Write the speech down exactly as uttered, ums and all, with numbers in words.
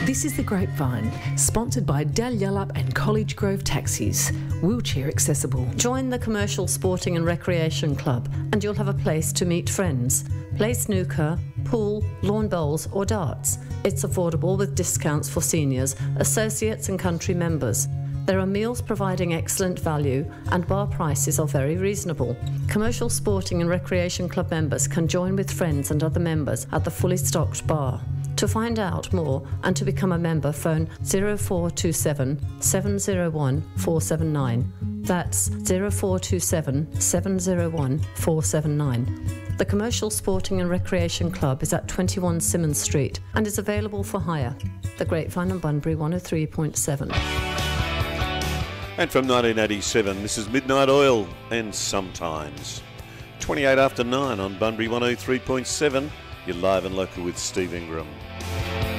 This is The Grapevine, sponsored by Dalyellup and College Grove Taxis, wheelchair accessible. Join the Commercial Sporting and Recreation Club and you'll have a place to meet friends. Play snooker, pool, lawn bowls or darts. It's affordable with discounts for seniors, associates and country members. There are meals providing excellent value and bar prices are very reasonable. Commercial Sporting and Recreation Club members can join with friends and other members at the fully stocked bar. To find out more and to become a member, phone zero four two seven, seven zero one, four seven nine. That's zero four two seven, seven zero one, four seven nine. The Commercial Sporting and Recreation Club is at twenty-one Symonds Street and is available for hire. The Grapevine on Bunbury one oh three point seven. And from nineteen eighty-seven, this is Midnight Oil and Sometimes. twenty-eight after nine on Bunbury one oh three point seven. You're live and local with Steve Ingram.